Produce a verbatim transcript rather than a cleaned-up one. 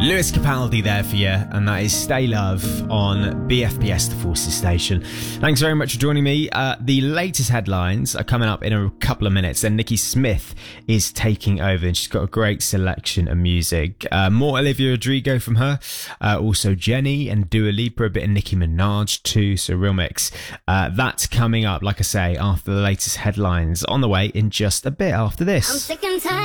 Lewis Capaldi there for you, and that is Stay Love on B F P S, the Forces Station. Thanks very much for joining me. Uh, the latest headlines are coming up in a couple of minutes. Then Nikki Smith is taking over, and she's got a great selection of music. Uh, more Olivia Rodrigo from her, uh, also Jenny and Dua Lipa, a bit of Nicki Minaj too, so real mix. Uh, that's coming up, like I say, after the latest headlines, on the way in just a bit after this. I'm sick and tired.